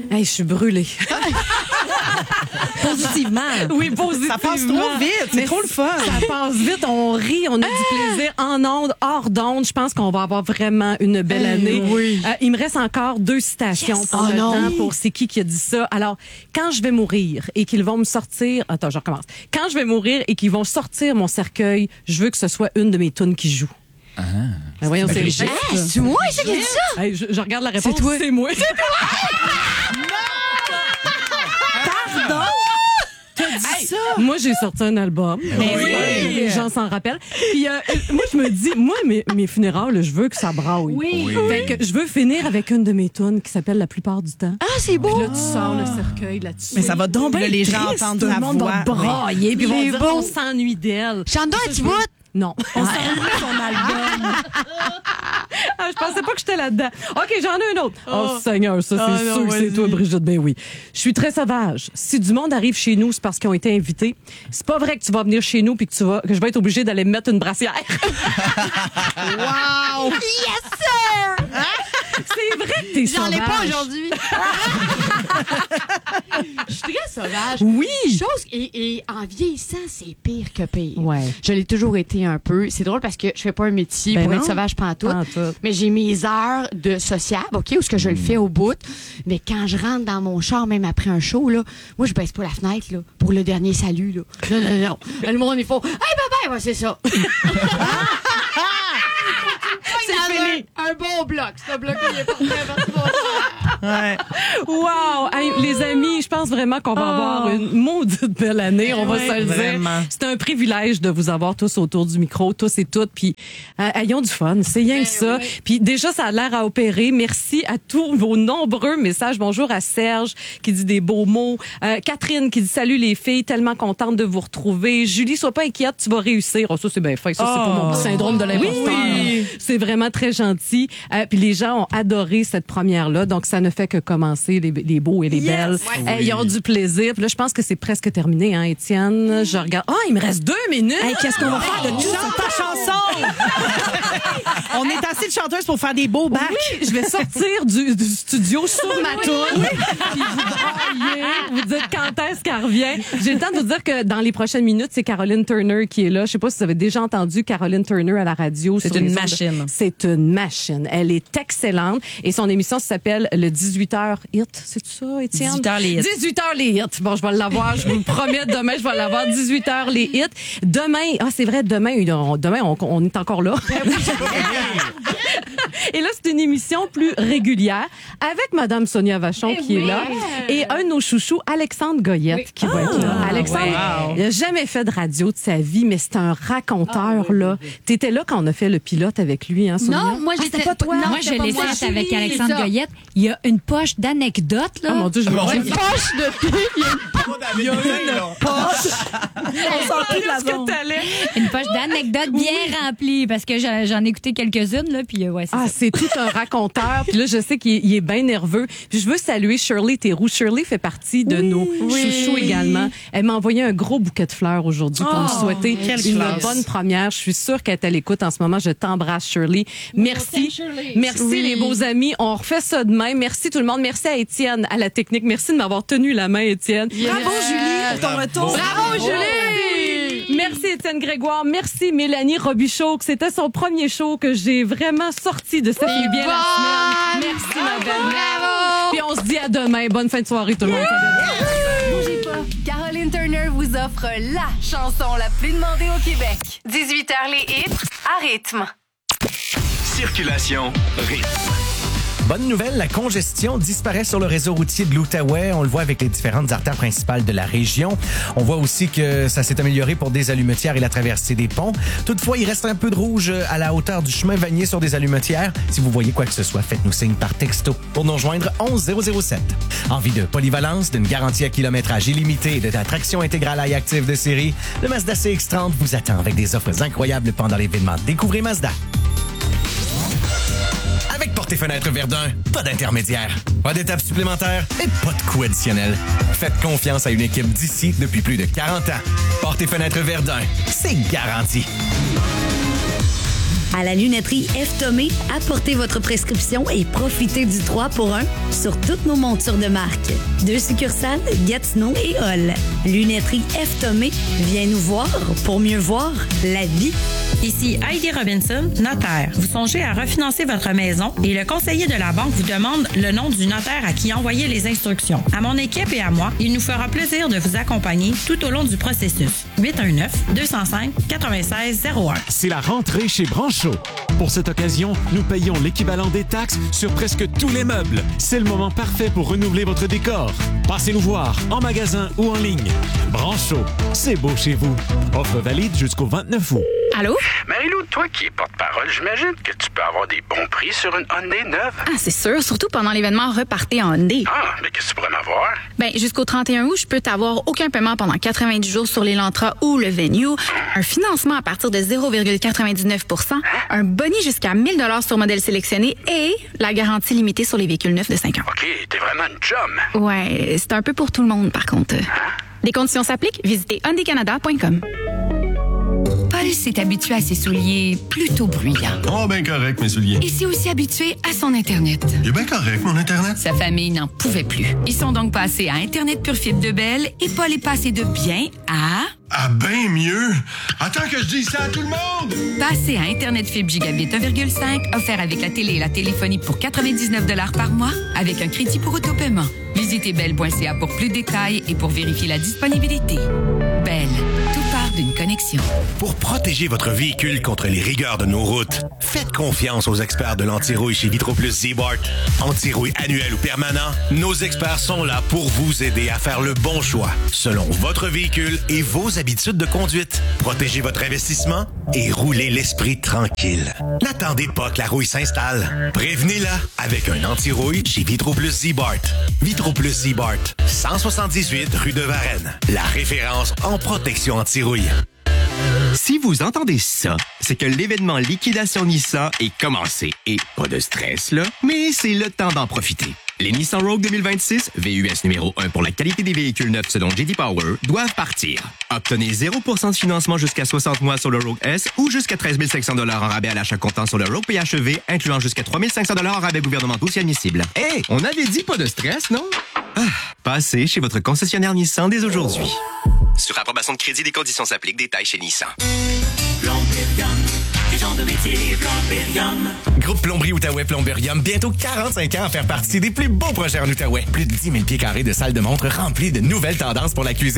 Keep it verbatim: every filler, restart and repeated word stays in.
Hey, je suis brûlée. Positivement. Oui, positivement. Ça passe trop vite. C'est Mais trop le fun. Ça passe vite. On rit, on a du plaisir en ondes, hors d'ondes. Je pense qu'on va avoir vraiment une belle année. oui. Euh, il me reste encore deux citations Yes. pour Oh le non. temps, pour c'est qui qui a dit ça. Alors, quand je vais mourir et qu'ils vont me sortir... Attends, je recommence. Quand je vais mourir et qu'ils vont sortir mon cercueil, je veux que ce soit une de mes tounes qui joue. Ah. Ben voyons, c'est Ah, c'est moi, c'est qui a dit ça? Hey, je, je regarde la réponse. C'est toi. C'est moi. Pardon? Hey, moi, j'ai sorti un album. Mais oui. Les gens s'en rappellent. Puis, euh, moi, je me dis, moi, mes, mes funérailles, là, je veux que ça braille. Oui. Oui. Fait que je veux finir avec une de mes tunes qui s'appelle La plupart du temps. Ah, c'est beau. Puis là, tu sors le cercueil là-dessus. Mais ça va donc bien Ben les gens triste, entendre tout ta le monde voix. va brailler. Puis ils vont C'est dire, beau. on s'ennuie d'elle. Chante donc un petit bout. Non. On s'ennuie de son album. Ah, je pensais pas que j'étais là-dedans. OK, j'en ai un autre. Oh, Seigneur, ça, c'est Oh, non, sûr que c'est vas-y. toi, Brigitte. Ben oui. Je suis très sauvage. Si du monde arrive chez nous, c'est parce qu'ils ont été invités. C'est pas vrai que tu vas venir chez nous puis que tu vas, que je vais être obligée d'aller me mettre une brassière. Wow! Yes, sir! C'est vrai que t'es J'en sauvage. ai pas aujourd'hui. Je suis très sauvage. Oui. Chose, et, et en vieillissant, c'est pire que pire. Ouais. Je l'ai toujours été un peu. C'est drôle parce que je fais pas un métier Ben pour non. être sauvage pantoute. Pantoute. Mais j'ai mes heures de sociable, OK, où ce que je le fais au bout. Mais quand je rentre dans mon char, même après un show, là, moi, je baisse pas la fenêtre, là, pour le dernier salut, là. Non, non, non. Le monde, il faut, hey, bye bye, ouais, c'est ça. C'est fini. Un bon bloc. Ce bloc, il est pas très Ouais. Wow! Hey, les amis, je pense vraiment qu'on va avoir une maudite belle année, on va Ouais, se le dire. vraiment. C'est un privilège de vous avoir tous autour du micro, tous et toutes, puis euh, ayons du fun, c'est rien que ça. Puis déjà, ça a l'air à opérer. Merci à tous vos nombreux messages. Bonjour à Serge qui dit des beaux mots. Euh, Catherine qui dit salut les filles, tellement contente de vous retrouver. Julie, sois pas inquiète, tu vas réussir. Oh, ça, c'est bien fait. Ça, c'est pour mon syndrome de l'imposteur. Oui. C'est vraiment très gentil. Euh, puis les gens ont adoré cette première-là, donc ça ne fait que commencer, les, les beaux et les Yes. belles. Ouais. Euh, Ils ont du plaisir. Puis là, je pense que c'est presque terminé, hein, Étienne? Je regarde. Ah, il me reste deux minutes! Hey, qu'est-ce qu'on va faire de tout ça? Ta chanson! On est assez de chanteuses pour faire des beaux bacs. Oui, je vais sortir du, du studio sur ma toune. Puis vous braillez, vous dites quand est-ce qu'elle revient. J'ai le temps de vous dire que dans les prochaines minutes, c'est Caroline Turner qui est là. Je sais pas si vous avez déjà entendu Caroline Turner à la radio. C'est sur une les ondes. machine. C'est une machine. Elle est excellente. Et son émission s'appelle le dix-huit heures hit. C'est ça, Étienne? dix-huit heures les hits. dix-huit heures les hits. Bon, je vais l'avoir. Je vous le promets. Demain, je vais l'avoir. dix-huit heures les hits. Demain, ah, c'est vrai, demain, on, demain, on, on est encore là. Et là, c'est une émission plus régulière avec Madame Sonia Vachon qui est là et un de nos chouchous, Alexandre Goyette, qui va être là. Alexandre, wow. il n'a jamais fait de radio de sa vie, mais c'est un raconteur, là. T'étais là quand on a fait le pilote avec lui, hein, Sonia? Non, moi, Ah, j'étais c'était pas toi. Non, je l'ai fait avec Alexandre Goyette. Il y a une poche d'anecdotes, là. Oh mon Dieu, je me Une poche de thé. Il y a une poche. On sort plus de la zone. Une poche d'anecdotes bien remplie, parce que j'en j'en ai écouté quelques-unes, là, puis euh, ouais, c'est Ah, ça. c'est tout un raconteur. Puis là, je sais qu'il est, il est bien nerveux. Puis je veux saluer Shirley Théroux. Shirley fait partie de nos chouchous également. Elle m'a envoyé un gros bouquet de fleurs aujourd'hui pour Oh, me souhaiter quelle une classe. bonne première. Je suis sûre qu'elle est à l'écoute en ce moment. Je t'embrasse, Shirley. Merci. Merci, Oui. les beaux amis. On refait ça demain. Merci tout le monde. Merci à Étienne, à la technique. Merci de m'avoir tenu la main, Étienne. Bravo, Julie, pour ton retour. Bravo, Julie! Merci, Étienne Grégoire. Merci, Mélanie Robichaud. que C'était son premier show que j'ai vraiment sorti de cette oui, bien la semaine. Merci, ma belle. Bravo! Puis on se dit à demain. Bonne fin de soirée, tout le monde. Bougez pas. Caroline Turner vous offre la chanson la plus demandée au Québec. dix-huit heures les hits à rythme. Circulation rythme. Bonne nouvelle, la congestion disparaît sur le réseau routier de l'Outaouais. On le voit avec les différentes artères principales de la région. On voit aussi que ça s'est amélioré pour des allumetières et la traversée des ponts. Toutefois, il reste un peu de rouge à la hauteur du chemin Vanier sur des allumetières. Si vous voyez quoi que ce soit, faites-nous signe par texto. Pour nous rejoindre, onze zéro zéro sept. Envie de polyvalence, d'une garantie à kilométrage illimité et de la traction intégrale à active de série, le Mazda C X trente vous attend avec des offres incroyables pendant l'événement Découvrez Mazda. Avec Portes et Fenêtres Verdun, pas d'intermédiaire, pas d'étape supplémentaire et pas de coût additionnel. Faites confiance à une équipe d'ici depuis plus de quarante ans. Portes et Fenêtres Verdun, c'est garanti. À la lunetterie F. Thomé, apportez votre prescription et profitez du trois pour un sur toutes nos montures de marque. Deux succursales, Gatineau et Hall. Lunetterie F. Thomé, viens nous voir pour mieux voir la vie. Ici Heidi Robinson, notaire. Vous songez à refinancer votre maison et le conseiller de la banque vous demande le nom du notaire à qui envoyer les instructions. À mon équipe et à moi, il nous fera plaisir de vous accompagner tout au long du processus. huit un neuf, deux zéro cinq, neuf six zéro un. C'est la rentrée chez Brancho. Pour cette occasion, nous payons l'équivalent des taxes sur presque tous les meubles. C'est le moment parfait pour renouveler votre décor. Passez nous voir en magasin ou en ligne. Brancho, c'est beau chez vous. Offre valide jusqu'au vingt-neuf août. Allô? Marie-Lou, toi qui es porte-parole, j'imagine que tu peux avoir des bons prix sur une Hyundai neuve. Ah, c'est sûr, surtout pendant l'événement Repartez en Hyundai. Ah, mais qu'est-ce que tu pourrais m'avoir? Ben, jusqu'au trente et un août, je peux t'avoir aucun paiement pendant quatre-vingt-dix jours sur l'Elantra ou le Venue, un financement à partir de zéro virgule quatre-vingt-dix-neuf pour cent, un boni jusqu'à mille dollars sur modèle sélectionné et la garantie limitée sur les véhicules neufs de cinq ans. OK, t'es vraiment une chum. Ouais, c'est un peu pour tout le monde, par contre. Les conditions s'appliquent, visitez hyundai canada point com. Paul s'est habitué à ses souliers plutôt bruyants. Oh, ben correct, mes souliers. Il s'est aussi habitué à son Internet. Il est bien correct, mon Internet. Sa famille n'en pouvait plus. Ils sont donc passés à Internet Pure Fibre de Bell et Paul est passé de bien à... Ah, ben mieux! Attends que je dise ça à tout le monde! Passé à Internet Fibre Gigabit un virgule cinq, offert avec la télé et la téléphonie pour quatre-vingt-dix-neuf dollars par mois, avec un crédit pour autopaiement. Visitez bell point c a pour plus de détails et pour vérifier la disponibilité. Bell, tout part d'une connexion. Pour protéger votre véhicule contre les rigueurs de nos routes, faites confiance aux experts de l'anti-rouille chez Vitroplus Z-Bart. Anti-rouille annuel ou permanent, nos experts sont là pour vous aider à faire le bon choix selon votre véhicule et vos habitudes de conduite. Protégez votre investissement et roulez l'esprit tranquille. N'attendez pas que la rouille s'installe. Prévenez-la avec un anti-rouille chez Vitroplus Z-Bart. Vitroplus Z-Bart, cent soixante-dix-huit rue de Varennes. La référence en protection anti-rouille. Si vous entendez ça, c'est que l'événement Liquidation Nissan est commencé. Et pas de stress, là, mais c'est le temps d'en profiter. Les Nissan Rogue deux mille vingt-six, V U S numéro un pour la qualité des véhicules neufs selon J D Power, doivent partir. Obtenez zéro pour cent de financement jusqu'à soixante mois sur le Rogue S ou jusqu'à treize mille cinq cents dollars en rabais à l'achat comptant sur le Rogue P H E V, incluant jusqu'à trois mille cinq cents dollars en rabais gouvernementaux si admissible. Hé, hey, on avait dit pas de stress, non? Ah, passez chez votre concessionnaire Nissan dès aujourd'hui. Sur approbation de crédit, des conditions s'appliquent. Détails chez Nissan. Plumberium, les gens de métier, Plumberium. Groupe Plomberie Outaouais Plumberium, bientôt quarante-cinq ans à faire partie des plus beaux projets en Outaouais. Plus de dix mille pieds carrés de salles de montre remplies de nouvelles tendances pour la cuisine.